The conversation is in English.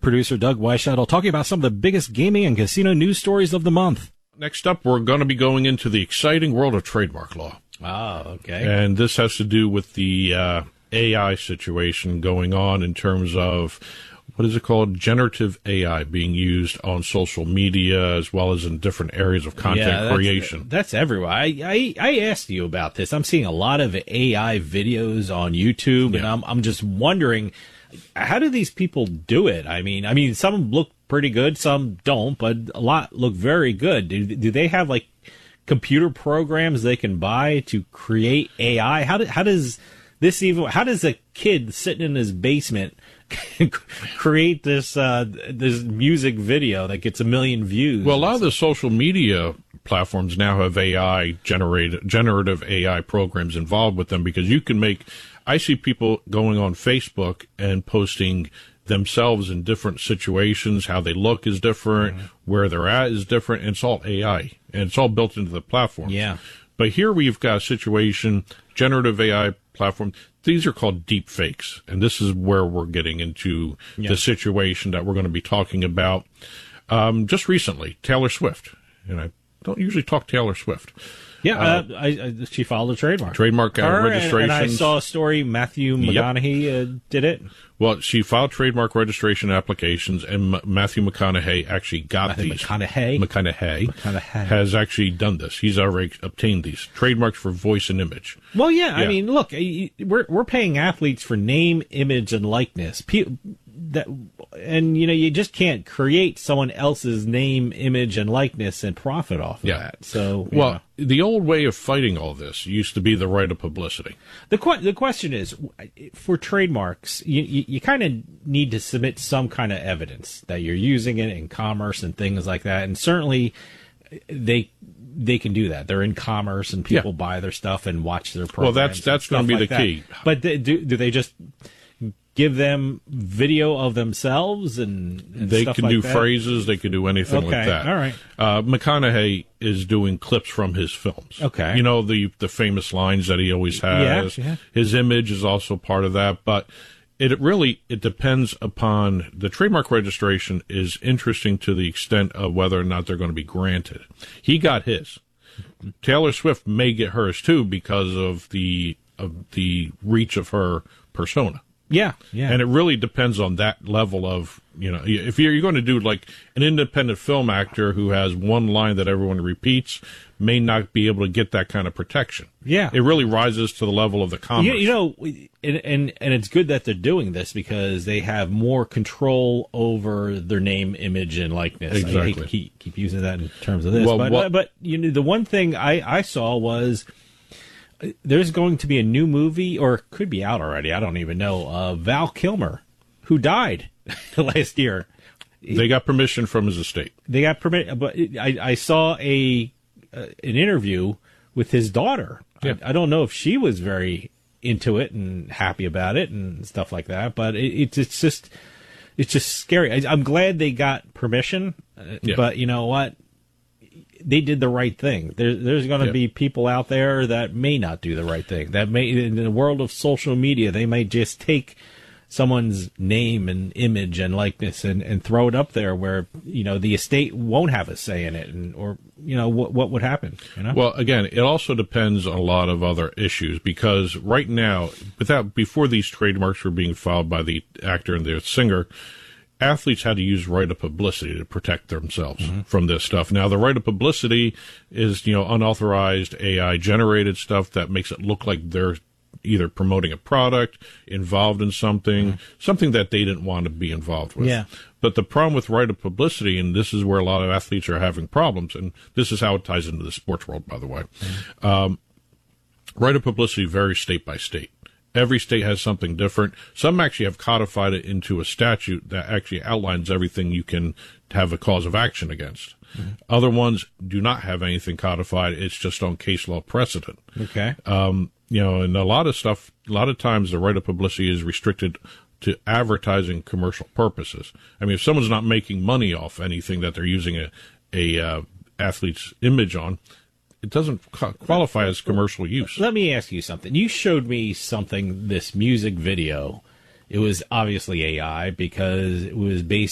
producer Doug Weishuttle, talking about some of the biggest gaming and casino news stories of the month. Next up, we're going to be going into the exciting world of trademark law. Oh, okay. And this has to do with the AI situation going on in terms of, what is it called? Generative AI being used on social media as well as in different areas of content creation. That's everywhere. I asked you about this. I'm seeing a lot of AI videos on YouTube, and I'm just wondering, how do these people do it? I mean, some look pretty good, some don't, but a lot look very good. Do they have like computer programs they can buy to create AI? How does a kid sitting in his basement create this music video that gets 1 million views? Well, a lot of the social media platforms now have generative AI programs involved with them, because you can I see people going on Facebook and posting themselves in different situations. How they look is different, where they're at is different, and it's all AI, and it's all built into the platform. Yeah. But here we've got a situation, generative AI platform. These are called deep fakes, and this is where we're getting into the situation that we're going to be talking about. Just recently, Taylor Swift, and I don't usually talk Taylor Swift. Yeah, she filed a trademark. Trademark registration. And I saw a story, Matthew McConaughey did it. Well, she filed trademark registration applications, and Matthew McConaughey actually got these. McConaughey has actually done this. He's already obtained these trademarks for voice and image. Well, yeah. I mean, look, we're paying athletes for name, image, and likeness. And you just can't create someone else's name, image, and likeness and profit off of that. So, the old way of fighting all this used to be the right of publicity. The question is, for trademarks, you kind of need to submit some kind of evidence that you're using it in commerce and things like that. And certainly, they can do that. They're in commerce, and people buy their stuff and watch their programs. Well, that's going to be the key. But do they just give them video of themselves and they stuff can like do that? Phrases, they can do anything like that. All right. McConaughey is doing clips from his films. Okay. You know, the famous lines that he always has. Yeah. His image is also part of that, but it depends upon the trademark registration is interesting to the extent of whether or not they're going to be granted. He got his. Taylor Swift may get hers too because of the reach of her persona. Yeah. And it really depends on that level of, if you're going to do like an independent film actor who has one line that everyone repeats, may not be able to get that kind of protection. Yeah. It really rises to the level of the commerce. And it's good that they're doing this because they have more control over their name, image, and likeness. Exactly. I hate to keep using that in terms of this. Well, but the one thing I saw was there's going to be a new movie, or it could be out already, I don't even know, Val Kilmer, who died last year. They got permission from his estate. They got permission, but I saw an interview with his daughter. Yeah. I don't know if she was very into it and happy about it and stuff like that, but it's just scary. I'm glad they got permission, but you know what? They did the right thing. There's going to be people out there that may not do the right thing. That may, in the world of social media, they may just take someone's name and image and likeness and throw it up there where, the estate won't have a say in it, or what would happen, Well, again, it also depends on a lot of other issues, because right now, before these trademarks were being filed by the actor and the singer, athletes had to use right of publicity to protect themselves from this stuff. Now, the right of publicity is, unauthorized AI generated stuff that makes it look like they're either promoting a product, involved in something that they didn't want to be involved with. Yeah. But the problem with right of publicity, and this is where a lot of athletes are having problems, and this is how it ties into the sports world, by the way. Right of publicity varies state by state. Every state has something different. Some actually have codified it into a statute that actually outlines everything you can have a cause of action against. Other ones do not have anything codified. It's just on case law precedent. Okay. And a lot of times the right of publicity is restricted to advertising commercial purposes. I mean, if someone's not making money off anything that they're using a athlete's image on, it doesn't qualify as commercial use. Let me ask you something. You showed me this music video. It was obviously AI because it was based